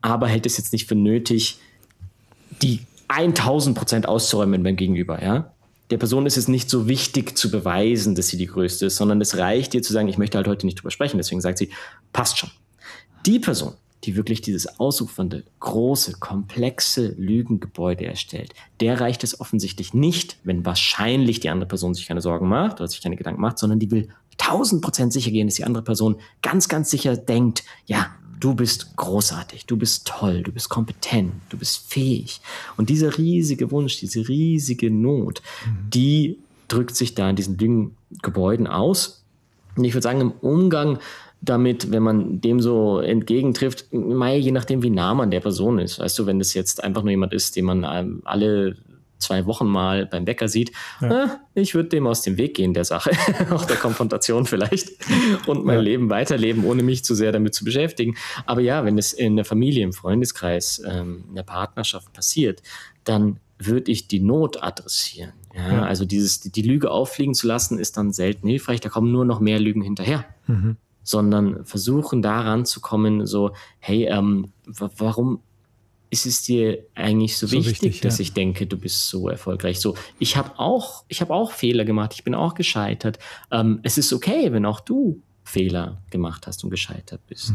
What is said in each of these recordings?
aber hält es jetzt nicht für nötig, die 1000% auszuräumen beim Gegenüber, ja. Der Person ist es nicht so wichtig zu beweisen, dass sie die Größte ist, sondern es reicht ihr zu sagen, ich möchte halt heute nicht drüber sprechen. Deswegen sagt sie, passt schon. Die Person, die wirklich dieses ausufernde, große, komplexe Lügengebäude erstellt, der reicht es offensichtlich nicht, wenn wahrscheinlich die andere Person sich keine Sorgen macht oder sich keine Gedanken macht, sondern die will 1000% sicher gehen, dass die andere Person ganz, ganz sicher denkt, ja, du bist großartig, du bist toll, du bist kompetent, du bist fähig. Und dieser riesige Wunsch, diese riesige Not, die drückt sich da in diesen Lügengebäuden aus. Und ich würde sagen, im Umgang damit, wenn man dem so entgegentrifft, je nachdem, wie nah man der Person ist. Weißt du, wenn das jetzt einfach nur jemand ist, den man alle 2 Wochen mal beim Bäcker sieht, ich würde dem aus dem Weg gehen, der Sache, auch der Konfrontation vielleicht, und mein Leben weiterleben, ohne mich zu sehr damit zu beschäftigen. Aber ja, wenn es in der Familie, im Freundeskreis, in der Partnerschaft passiert, dann würde ich die Not adressieren. Ja? Also die Lüge auffliegen zu lassen, ist dann selten hilfreich, da kommen nur noch mehr Lügen hinterher. Sondern versuchen daran zu kommen, so, hey, warum ist es dir eigentlich so wichtig, dass ich denke, du bist so erfolgreich? So, ich habe auch Fehler gemacht, ich bin auch gescheitert. Es ist okay, wenn auch du Fehler gemacht hast und gescheitert bist.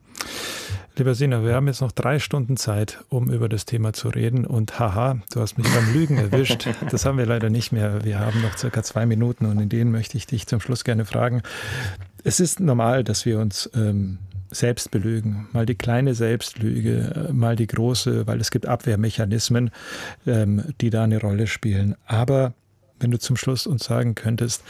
Lieber Sina, wir haben jetzt noch 3 Stunden Zeit, um über das Thema zu reden. Und haha, du hast mich beim Lügen erwischt. Das haben wir leider nicht mehr. Wir haben noch circa 2 Minuten und in denen möchte ich dich zum Schluss gerne fragen. Es ist normal, dass wir uns selbst belügen. Mal die kleine Selbstlüge, mal die große, weil es gibt Abwehrmechanismen, die da eine Rolle spielen. Aber wenn du zum Schluss uns sagen könntest,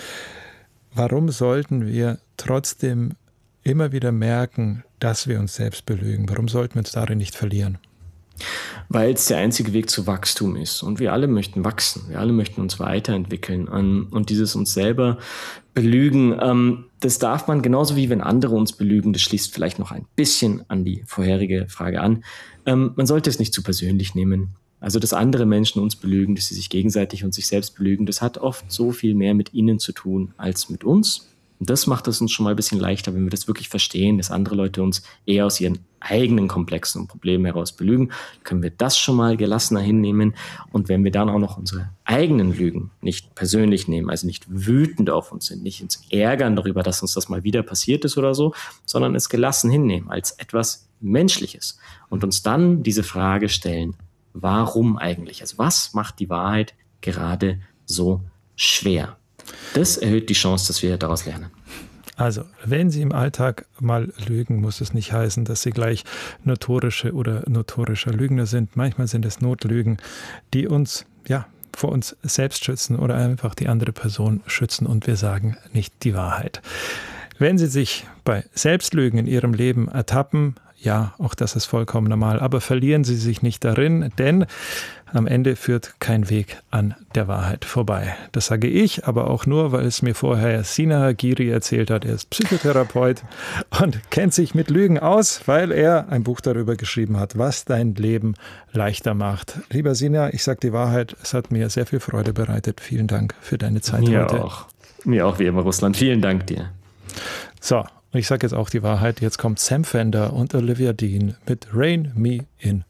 warum sollten wir trotzdem immer wieder merken, dass wir uns selbst belügen? Warum sollten wir uns darin nicht verlieren? Weil es der einzige Weg zu Wachstum ist. Und wir alle möchten wachsen. Wir alle möchten uns weiterentwickeln. Und dieses uns selber belügen, das darf man genauso wie wenn andere uns belügen. Das schließt vielleicht noch ein bisschen an die vorherige Frage an. Man sollte es nicht zu persönlich nehmen. Also, dass andere Menschen uns belügen, dass sie sich gegenseitig und sich selbst belügen, das hat oft so viel mehr mit ihnen zu tun als mit uns. Und das macht es uns schon mal ein bisschen leichter, wenn wir das wirklich verstehen, dass andere Leute uns eher aus ihren eigenen Komplexen und Problemen heraus belügen, können wir das schon mal gelassener hinnehmen. Und wenn wir dann auch noch unsere eigenen Lügen nicht persönlich nehmen, also nicht wütend auf uns sind, nicht uns ärgern darüber, dass uns das mal wieder passiert ist oder so, sondern es gelassen hinnehmen als etwas Menschliches und uns dann diese Frage stellen, warum eigentlich? Also was macht die Wahrheit gerade so schwer? Das erhöht die Chance, dass wir daraus lernen. Also, wenn Sie im Alltag mal lügen, muss es nicht heißen, dass Sie gleich notorische oder notorischer Lügner sind. Manchmal sind es Notlügen, die uns vor uns selbst schützen oder einfach die andere Person schützen und wir sagen nicht die Wahrheit. Wenn Sie sich bei Selbstlügen in Ihrem Leben ertappen, ja, auch das ist vollkommen normal, aber verlieren Sie sich nicht darin, denn am Ende führt kein Weg an der Wahrheit vorbei. Das sage ich, aber auch nur, weil es mir vorher Sina Hagiri erzählt hat. Er ist Psychotherapeut und kennt sich mit Lügen aus, weil er ein Buch darüber geschrieben hat, was dein Leben leichter macht. Lieber Sina, ich sage die Wahrheit, es hat mir sehr viel Freude bereitet. Vielen Dank für deine Zeit heute. Mir auch, wie immer, Russland. Vielen Dank dir. So, und ich sage jetzt auch die Wahrheit. Jetzt kommt Sam Fender und Olivia Dean mit Rain Me In.